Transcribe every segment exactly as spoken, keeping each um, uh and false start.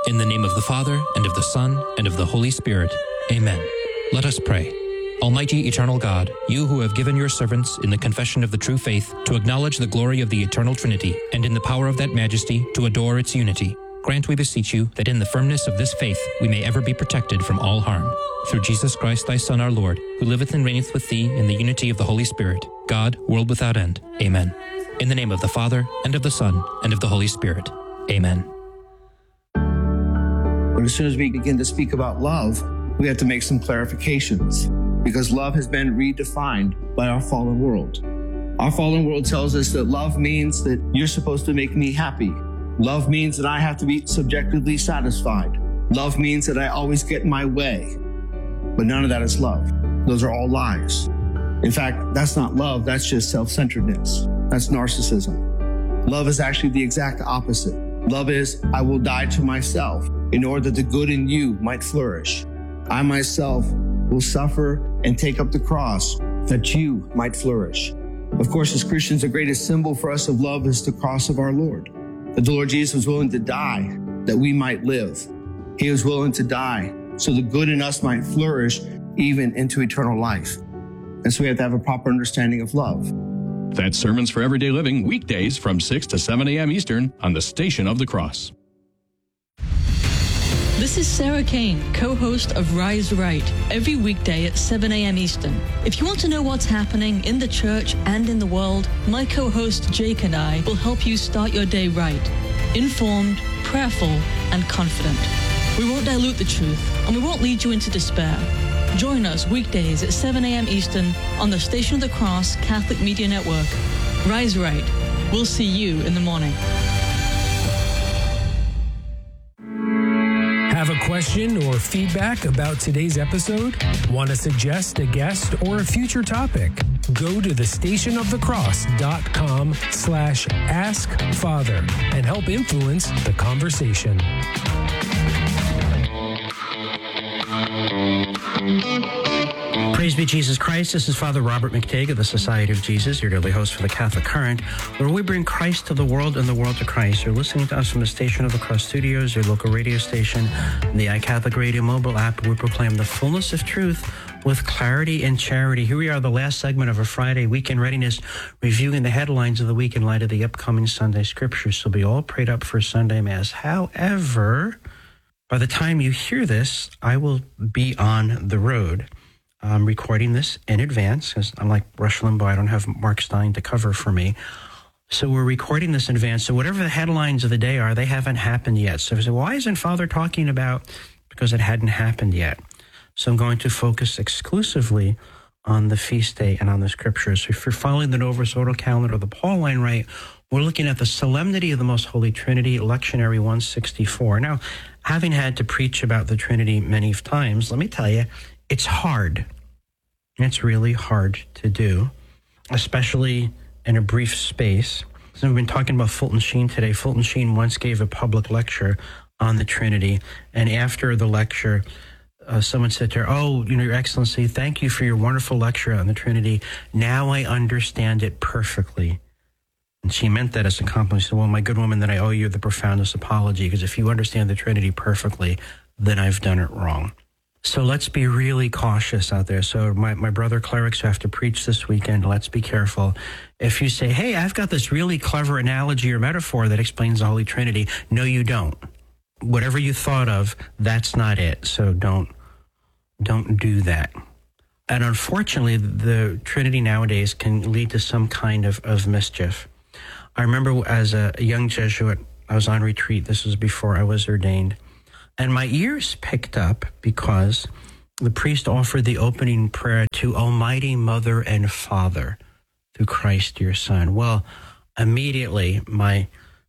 In the name of the Father, and of the Son, and of the Holy Spirit. Amen. Let us pray. Almighty eternal God, you who have given your servants in the confession of the true faith to acknowledge the glory of the eternal Trinity, and in the power of that majesty to adore its unity, grant, we beseech you, that in the firmness of this faith we may ever be protected from all harm. Through Jesus Christ, thy Son, our Lord, who liveth and reigneth with thee in the unity of the Holy Spirit, God, world without end. Amen. In the name of the Father, and of the Son, and of the Holy Spirit. Amen. But as soon as we begin to speak about love, we have to make some clarifications, because love has been redefined by our fallen world. Our fallen world tells us that love means that you're supposed to make me happy. Love means that I have to be subjectively satisfied. Love means that I always get my way. But none of that is love. Those are all lies. In fact, that's not love, that's just self-centeredness. That's narcissism. Love is actually the exact opposite. Love is, I will die to myself in order that the good in you might flourish. I myself will suffer and take up the cross that you might flourish. Of course, as Christians, the greatest symbol for us of love is the cross of our Lord. That the Lord Jesus was willing to die that we might live. He was willing to die so the good in us might flourish even into eternal life. And so we have to have a proper understanding of love. That's Sermons for Everyday Living, weekdays from six to seven a.m. Eastern on the Station of the Cross. This is Sarah Kane, co-host of Rise Right, every weekday at seven a.m. Eastern. If you want to know what's happening in the church and in the world, my co-host Jake and I will help you start your day right, informed, prayerful, and confident. We won't dilute the truth, and we won't lead you into despair. Join us weekdays at seven a.m. Eastern on the Station of the Cross Catholic Media Network. Rise Right. We'll see you in the morning. Have a question or feedback about today's episode? Want to suggest a guest or a future topic? Go to the station of the cross dot com slash ask father and help influence the conversation. Praise be Jesus Christ. This is Father Robert McTague of the Society of Jesus, your daily host for the Catholic Current, where we bring Christ to the world and the world to Christ. You're listening to us from the Station of the Cross Studios, your local radio station, the iCatholic Radio mobile app, where we proclaim the fullness of truth with clarity and charity. Here we are, the last segment of our Friday weekend readiness, reviewing the headlines of the week in light of the upcoming Sunday scriptures. So be all prayed up for Sunday Mass. However, by the time you hear this, I will be on the road. I'm recording this in advance because I'm like Rush Limbaugh. I don't have Mark Stein to cover for me. So we're recording this in advance. So whatever the headlines of the day are, they haven't happened yet. So I say, why isn't Father talking about? Because it hadn't happened yet. So I'm going to focus exclusively on the feast day and on the scriptures. So if you're following the Novus Ordo calendar or the Pauline Rite, we're looking at the Solemnity of the Most Holy Trinity, Lectionary one sixty-four. Now, having had to preach about the Trinity many times, let me tell you, it's hard. It's really hard to do, especially in a brief space. So we've been talking about Fulton Sheen today. Fulton Sheen once gave a public lecture on the Trinity, and after the lecture, uh, someone said to her, "Oh, you know, Your Excellency, thank you for your wonderful lecture on the Trinity. Now I understand it perfectly." And she meant that as a compliment. She said, "Well, my good woman, then I owe you the profoundest apology, because if you understand the Trinity perfectly, then I've done it wrong." So let's be really cautious out there. So my, my brother clerics who have to preach this weekend, let's be careful. If you say, hey, I've got this really clever analogy or metaphor that explains the Holy Trinity, no, you don't. Whatever you thought of, that's not it. So don't, don't do that. And unfortunately, the Trinity nowadays can lead to some kind of, of mischief. I remember as a young Jesuit, I was on retreat. This was before I was ordained. And my ears picked up because the priest offered the opening prayer to Almighty Mother and Father through Christ your Son. Well, immediately my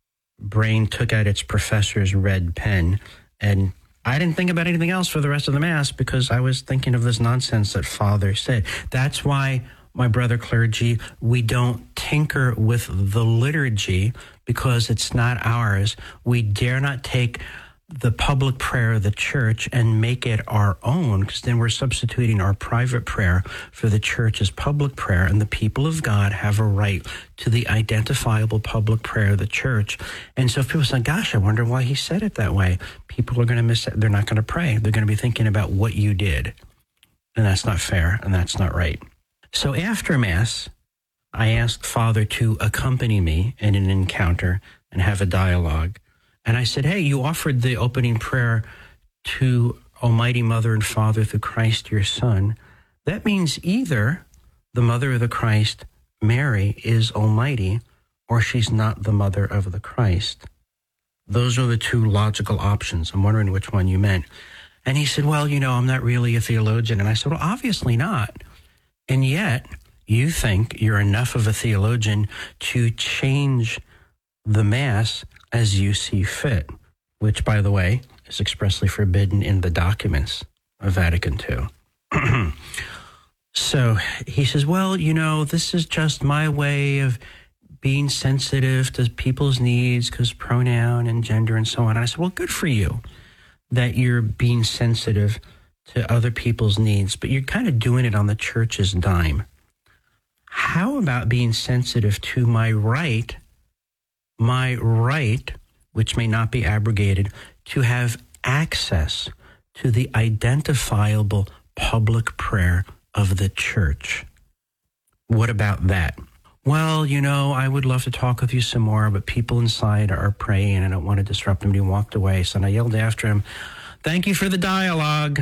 brain took out its professor's red pen, and I didn't think about anything else for the rest of the Mass because I was thinking of this nonsense that Father said. That's why, my brother clergy, we don't tinker with the liturgy because it's not ours. We dare not take the public prayer of the church and make it our own, because then we're substituting our private prayer for the church's public prayer, and the people of God have a right to the identifiable public prayer of the church. And so if people say, gosh, I wonder why he said it that way, people are going to miss it. They're not going to pray. They're going to be thinking about what you did. And that's not fair, and that's not right. So after Mass, I asked Father to accompany me in an encounter and have a dialogue. And I said, hey, you offered the opening prayer to Almighty Mother and Father through Christ your Son. That means either the Mother of the Christ, Mary, is Almighty, or she's not the Mother of the Christ. Those are the two logical options. I'm wondering which one you meant. And he said, well, you know, I'm not really a theologian. And I said, well, obviously not. And yet, you think you're enough of a theologian to change the Mass as you see fit, which, by the way, is expressly forbidden in the documents of Vatican Two. So he says, well, you know, this is just my way of being sensitive to people's needs because pronoun and gender and so on. And I said, well, good for you that you're being sensitive to other people's needs, but you're kind of doing it on the church's dime. How about being sensitive to my right, my right, which may not be abrogated, to have access to the identifiable public prayer of the church? What about that? Well, you know, I would love to talk with you some more, but people inside are praying and I don't want to disrupt him. And he walked away. So I yelled after him, thank you for the dialogue.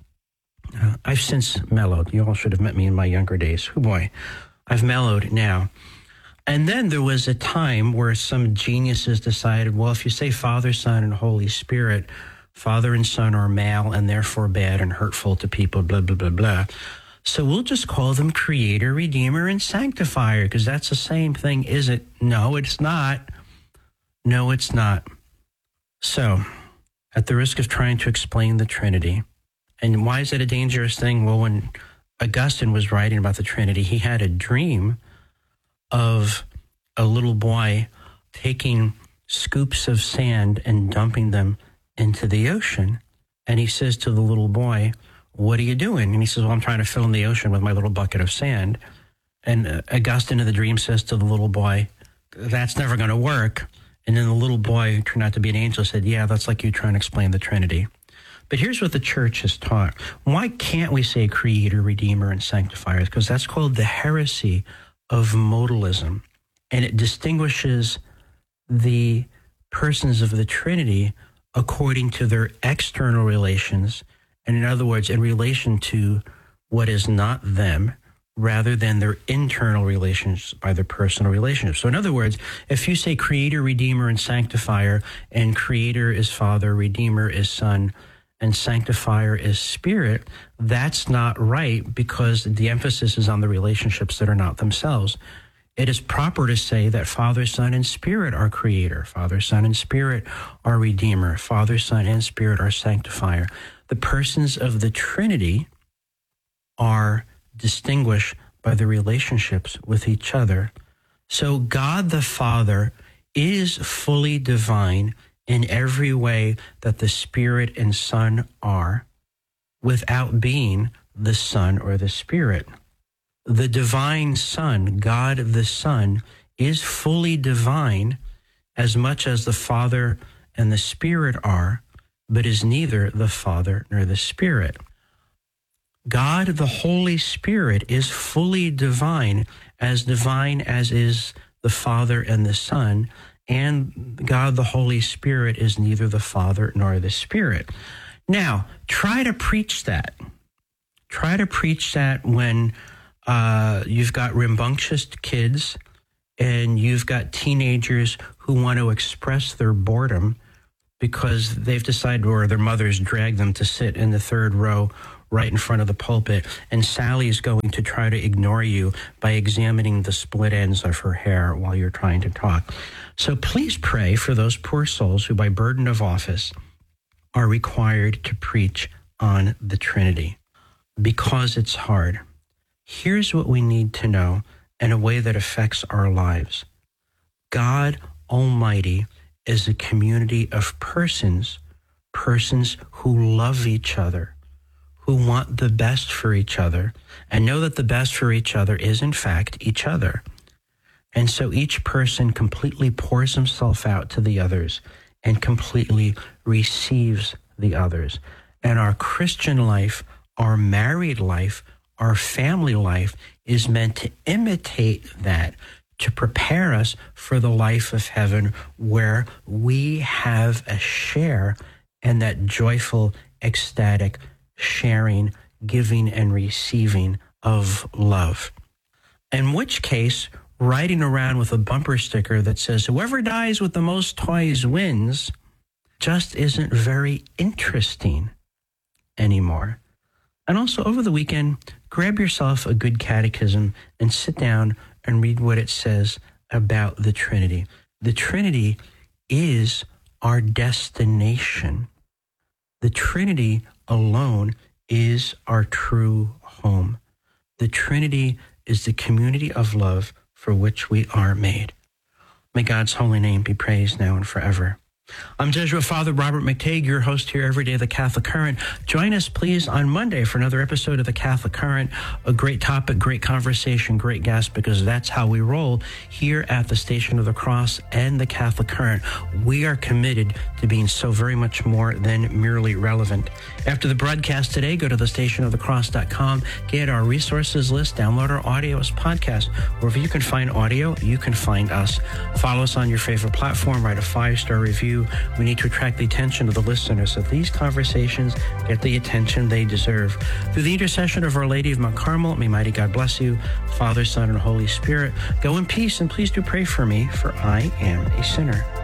Uh, I've since mellowed. You all should have met me in my younger days. Oh boy, I've mellowed now. And then there was a time where some geniuses decided, well, if you say Father, Son, and Holy Spirit, Father and Son are male and therefore bad and hurtful to people, blah, blah, blah, blah. So we'll just call them Creator, Redeemer, and Sanctifier, because that's the same thing, is it? No, it's not. No, it's not. So, at the risk of trying to explain the Trinity, and why is it a dangerous thing? Well, when Augustine was writing about the Trinity, he had a dream of a little boy taking scoops of sand and dumping them into the ocean. And he says to the little boy, what are you doing? And he says, well, I'm trying to fill in the ocean with my little bucket of sand. And Augustine in the dream says to the little boy, that's never going to work. And then the little boy, who turned out to be an angel, said, yeah, that's like you trying to explain the Trinity. But here's what the church has taught. Why can't we say Creator, Redeemer, and Sanctifier? Because that's called the heresy of modalism. And it distinguishes the persons of the Trinity according to their external relations, and in other words, in relation to what is not them, rather than their internal relations by their personal relationships. So in other words, if you say Creator, Redeemer, and Sanctifier, and Creator is Father, Redeemer is Son, and Sanctifier is Spirit, that's not right because the emphasis is on the relationships that are not themselves. It is proper to say that Father, Son, and Spirit are Creator. Father, Son, and Spirit are Redeemer. Father, Son, and Spirit are Sanctifier. The persons of the Trinity are distinguished by the relationships with each other. So God the Father is fully divine in every way that the Spirit and Son are, without being the Son or the Spirit. The divine Son, God the Son, is fully divine as much as the Father and the Spirit are, but is neither the Father nor the Spirit. God the Holy Spirit is fully divine, as divine as is the Father and the Son, and God the Holy Spirit is neither the Father nor the Spirit. Now, try to preach that. Try to preach that when uh, you've got rambunctious kids and you've got teenagers who want to express their boredom because they've decided, or their mothers drag them to sit in the third row right in front of the pulpit, and Sally's going to try to ignore you by examining the split ends of her hair while you're trying to talk. So please pray for those poor souls who, by burden of office, are required to preach on the Trinity, because it's hard. Here's what we need to know in a way that affects our lives. God Almighty is a community of persons, persons who love each other, who want the best for each other, and know that the best for each other is, in fact, each other. And so each person completely pours himself out to the others and completely receives the others. And our Christian life, our married life, our family life is meant to imitate that, to prepare us for the life of heaven where we have a share in that joyful, ecstatic sharing, giving, and receiving of love. In which case, riding around with a bumper sticker that says, whoever dies with the most toys wins, just isn't very interesting anymore. And also over the weekend, grab yourself a good catechism and sit down and read what it says about the Trinity. The Trinity is our destination. The Trinity alone is our true home. The Trinity is the community of love for which we are made. May God's holy name be praised now and forever. I'm Jesuit Father Robert McTague, your host here every day of the Catholic Current. Join us, please, on Monday for another episode of the Catholic Current. A great topic, great conversation, great guest, because that's how we roll here at the Station of the Cross and the Catholic Current. We are committed to being so very much more than merely relevant. After the broadcast today, go to the station of the cross dot com, get our resources list, download our audio as podcast. Wherever you can find audio, you can find us. Follow us on your favorite platform, write a five-star review. We need to attract the attention of the listeners so these conversations get the attention they deserve. Through the intercession of Our Lady of Mount Carmel, may mighty God bless you, Father, Son, and Holy Spirit. Go in peace, and please do pray for me, for I am a sinner.